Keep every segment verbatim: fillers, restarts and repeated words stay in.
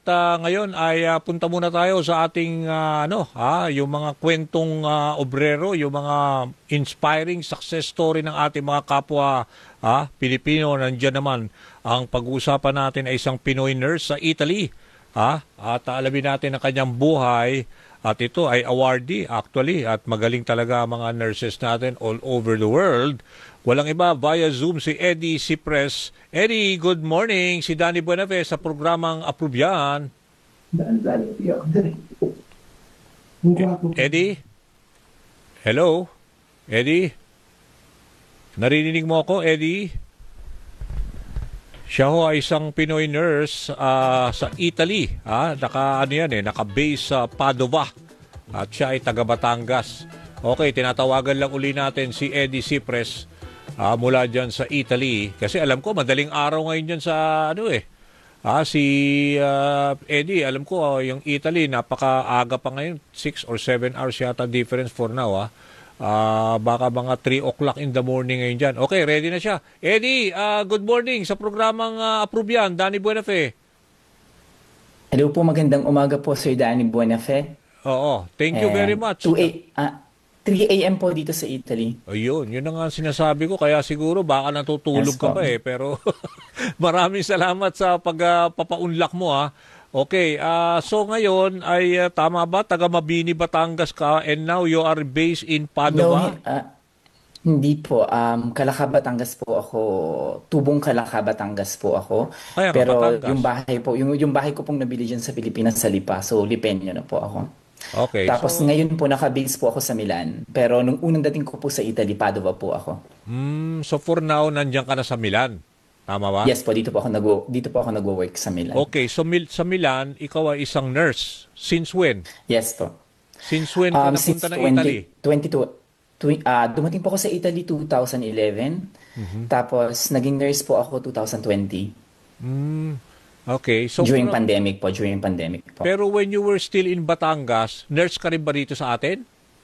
ah, ngayon ay ah, punta muna tayo sa ating ah, ano, ha, yung mga kwentong ah, obrero, yung mga inspiring success story ng ating mga kapwa ha, Pilipino. Nandiyan naman ang pag-uusapan natin ay isang Pinoy nurse sa Italy. Ha? At alamin natin ang kanyang buhay. At ito ay awardee actually at magaling talaga ang mga nurses natin all over the world. Walang iba, via Zoom si Eddie Cipres. Eddie, good morning. Si Danny Buenafe sa programang Approve. Eddie? Hello? Eddie? Narinig mo ako, Eddie? Siya ho ay isang Pinoy nurse uh, sa Italy. Ah, naka, ano yan eh, naka-base sa Padova. At siya ay taga Batangas. Okay, tinatawagan lang uli natin si Eddie Cipres uh, mula dyan sa Italy. Kasi alam ko, madaling araw ngayon dyan sa ano eh. Ah, si uh, Eddie, alam ko, uh, yung Italy, napakaaga pa ngayon. six or seven hours yata difference for now. Ah. Uh, baka mga three o'clock in the morning ngayon dyan. Okay, ready na siya. Eddie, uh, good morning sa programang uh, Approve. Danny Buenafe. Hello po, magandang umaga po, Sir Danny Buenafe. Oo, thank you very much. three a m po dito sa Italy. Ayun, yun na nga sinasabi ko. Kaya siguro baka natutulog yes, ka pa eh. Pero maraming salamat sa pagpapaunlak uh, mo ha. Okay, uh, so ngayon ay uh, tama ba? Taga Mabini, Batangas ka and now you are based in Padova? No, uh, hindi po. Um, Calaca, Batangas po ako. Tubong Calaca, Batangas po ako. Kaya Pero Batangas. yung bahay po, yung, yung bahay ko pong nabili dyan sa Pilipinas sa Lipa. So, Lipeño na po ako. Okay. Tapos so, ngayon po naka-base po ako sa Milan. Pero nung unang dating ko po sa Italy, Padova po ako. Mm, so for now, nandiyan ka na sa Milan. Tama ba? Yes po, dito po ako nag dito po ako nagwo-work sa Milan. Okay, so mil sa Milan, ikaw ay isang nurse. Since when? Yes po. Since when ka Um, napunta since ng Italy? twenty-two, tw uh, dumating po ako sa Italy two thousand eleven. Mm-hmm. Tapos naging nurse po ako two thousand twenty. Mm. Okay. So during for, pandemic po, during pandemic po. Pero when you were still in Batangas, nurse ka rin ba dito sa atin?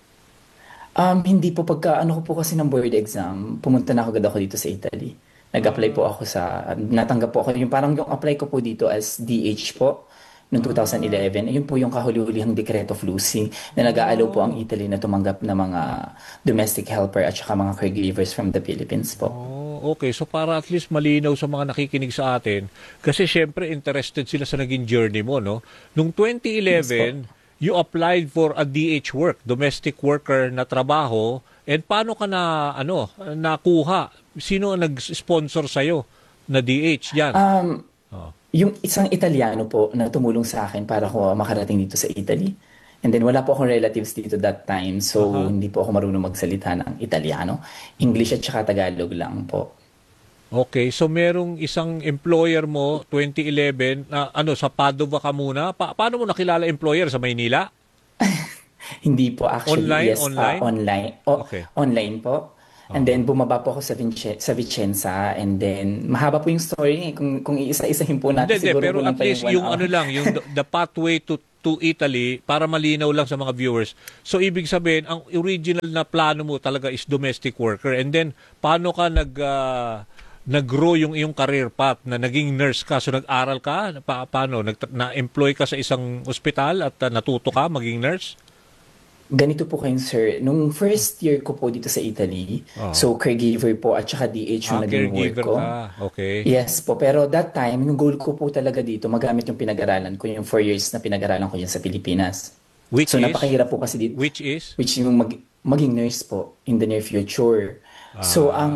Um, hindi po. Pagka ano ko po kasi ng board exam, pumunta na agad ako dito sa Italy. Nag-apply po ako sa, natanggap po ako, yung parang yung apply ko po dito as D H po, noong two thousand eleven. Ayun po yung kahuli-hulihang Decreto Flussi na nag-aalaw po ang Italy na tumanggap ng mga domestic helper at saka mga caregivers from the Philippines po. Oh, okay. So para at least malinaw sa mga nakikinig sa atin, kasi syempre interested sila sa naging journey mo, no? Noong twenty eleven, yes, you applied for a D H work, domestic worker na trabaho, and paano ka na, ano, nakuha? Sino ang nag-sponsor sa'yo na D H yan? Um, oh. Yung isang Italiano po na tumulong sa akin para ko makarating dito sa Italy. And then wala po akong relatives dito that time. So uh-huh. hindi po ako marunong magsalita ng Italiano. English at saka Tagalog lang po. Okay, so merong isang employer mo twenty eleven na ano sa Padova ka muna. Pa- paano mo nakilala employer sa Maynila? Hindi po actually. Online, yes, online. Uh, online. O, okay. Online po. And then bumaba po ako sa, Vince, sa Vicenza and then mahaba po yung story kung kung iisa-isahin po natin hindi, siguro pero po at least yung, yung ano lang yung the, the pathway to to Italy para malinaw lang sa mga viewers. So ibig sabihin ang original na plano mo talaga is domestic worker and then paano ka nag uh, nag-grow yung iyong career path na naging nurse ka so nag-aral ka pa, paano nag na-employ ka sa isang ospital at uh, natuto ka maging nurse? Ganito po kayo, sir. Nung first year ko po dito sa Italy, oh. so caregiver po at saka D H yung ah, naging work ko. Ka. Okay. Yes po. Pero that time, yung goal ko po talaga dito, magamit yung pinag-aralan ko, yung four years na pinag-aralan ko yan sa Pilipinas. Which so is? napakahirap po kasi dito. Which is? Which yung mag, maging nurse po in the near future. Ah. So ang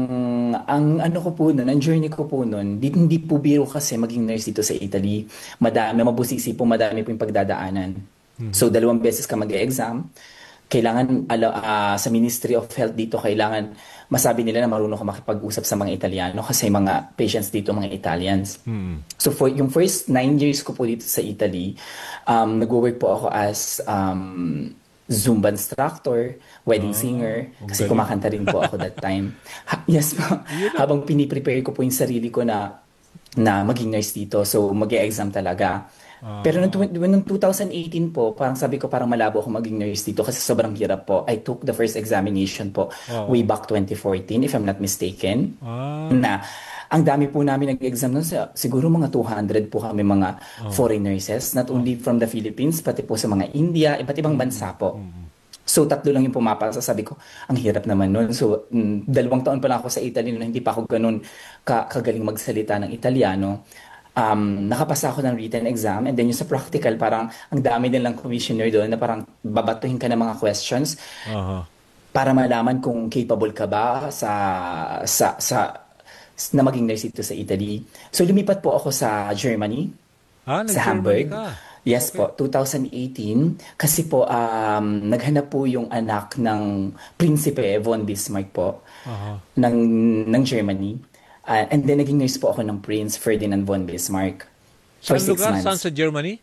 ang ano ko po noon, ang journey ko po noon, di, hindi po biro kasi maging nurse dito sa Italy. Madami, mabusisi po, madami po yung pagdadaanan. So, dalawang beses ka mag-e-exam. Kailangan, uh, sa Ministry of Health dito, kailangan masabi nila na marunong ka makipag-usap sa mga Italiano kasi mga patients dito, mga Italians. Hmm. So, for yung first nine years ko po dito sa Italy, um, nag-work po ako as um, Zumba instructor, wedding oh, singer, kasi galing. Kumakanta rin po ako that time. Ha, yes po. Habang piniprepare ko po yung sarili ko na, na maging nurse dito. So, mag-e-exam talaga. Uh, Pero noong two thousand eighteen po, parang sabi ko parang malabo ako maging nurse dito kasi sobrang hirap po. I took the first examination po uh, way back twenty fourteen if I'm not mistaken. Uh, na ang dami po namin nag-exam nun. Sa, siguro mga two hundred po kami mga Oh. foreign nurses, not only from the Philippines, pati po sa mga India, iba't ibang bansa po. Mm. So, tatlo lang yung pumapasa. Sabi ko, ang hirap naman nun. So, mm, dalawang taon pa lang ako sa Italy nun, hindi pa ako ganun ka kagaling magsalita ng Italiano. Um, nakapasa ako ng written exam and then yung sa practical, parang ang dami nilang commissioner doon na parang babatuhin ka ng mga questions Aha. para malaman kung capable ka ba sa sa sa na maging nurse dito sa Italy. So lumipat po ako sa Germany, Ah, sa nag-Germany Hamburg. ka. Yes Okay. po, twenty eighteen kasi po um, naghanap po yung anak ng Prinsipe von Bismarck po Aha. ng ng Germany. Ah, and then naging nurse po ako ng Prince Ferdinand von Bismarck for Saan six lugar? Saan months. sa Germany?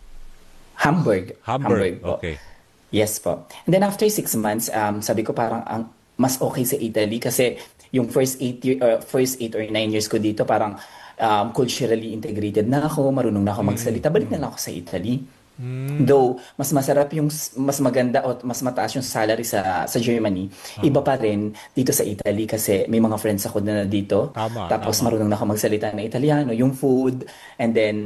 Hamburg. Hamburg. po. Okay. Yes po. And then after six months, um, sabi ko parang ang mas okay sa Italy kasi yung first eight year, uh, first eight or nine years ko dito parang um, culturally integrated na ako, marunong na ako magsalita. Balik na lang ako sa Italy. Mm. Though mas masarap yung mas maganda o mas mataas yung salary sa sa Germany, iba pa rin dito sa Italy kasi may mga friends ako na dito. Tama, Tapos tama. marunong na ako magsalita ng Italiano, yung food, and then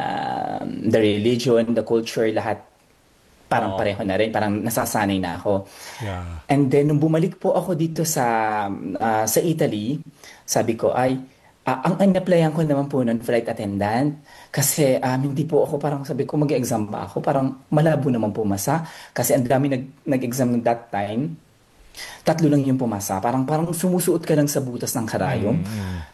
um, the religion, the culture, lahat parang Oo. pareho na rin, parang nasasanay na ako. Yeah. And then nung bumalik po ako dito sa ah, sa Italy, sabi ko ay ah, ang in-applyan ko naman po noon flight attendant kasi um, hindi po ako parang sabi ko mag-exam ba ako, parang malabo naman pumasa kasi ang dami nag nag-exam noong that time. Tatlo lang yung pumasa. Parang parang sumusuot ka lang sa butas ng karayom. Mm.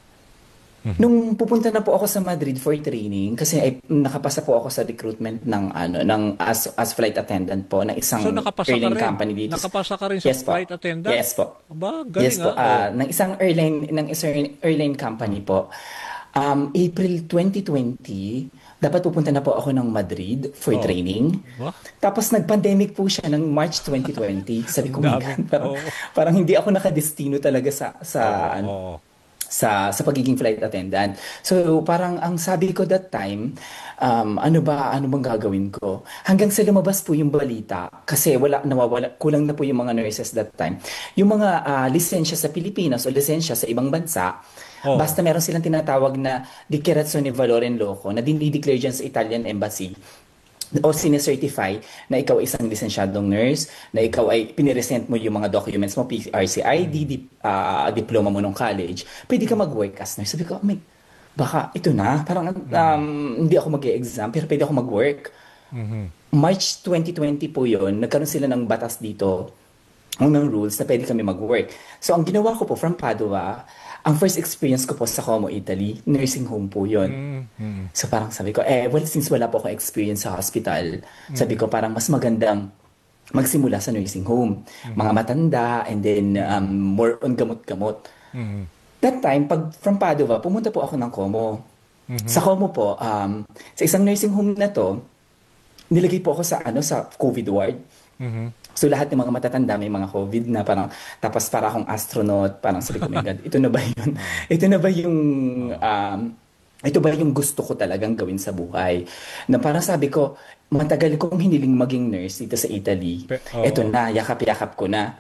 Nung pupunta na po ako sa Madrid for training kasi ay, nakapasa po ako sa recruitment ng ano ng as as flight attendant po ng isang So nakapasa ka airline rin. company dito. Nakapasa ka rin sa Yes po. flight attendant? Yes po. Aba, galing Yes po. ah. Ah, Oh. ng isang airline ng isang airline company po. Um, April twenty twenty, dapat pupunta na po ako ng Madrid for Oh. training. Wah, Tapos nag-pandemic po siya ng March twenty twenty. Sabi ko, ang my dami. God, parang, Oo. parang hindi ako nakadestino talaga sa sa Oo. ano, Oo. sa sa pagiging flight attendant. So parang ang sabi ko that time, um, ano ba ano bang gagawin ko? Hanggang sa lumabas po yung balita kasi wala nawawala kulang na po yung mga nurses that time. Yung mga ah, lisensya sa Pilipinas o lisensya sa ibang bansa, Oo. basta meron silang tinatawag na Dichiarazione Valore in Loco na dinideclare dyan sa Italian Embassy o sine-certify na ikaw ay isang lisensyadong nurse, na ikaw ay piniresent mo yung mga documents mo, P R C I D, dip, ah, diploma mo nung college, pwede ka mag-work as nurse. Sabi ko, oh, may, baka ito na, parang um, hindi ako mag-exam, pero pwede ako mag-work. Mhm. March twenty twenty po yun, nagkaroon sila ng batas dito, ng rules na pwede kami mag-work. So ang ginawa ko po from Padua, ang first experience ko po sa Como, Italy, nursing home po yun. Mhm. So parang sabi ko, eh, well, since wala po ako experience sa hospital, sabi ko parang mas magandang magsimula sa nursing home. Mga matanda, and then um, more on gamot-gamot. Mhm. That time, pag from Padua, pumunta po ako ng Como. Sa Como po, um, sa isang nursing home na to, nilagay po ako sa ano sa COVID ward. Mhm. So lahat ng mga matatanda may mga COVID na parang tapos para akong astronaut, parang sabi ko, my God, ito na ba yun? Ito na ba yung um, ito ba yung gusto ko talagang gawin sa buhay? Na parang sabi ko, matagal kong hiniling maging nurse dito sa Italy. Pe- oo. Ito na, yakap-yakap ko na.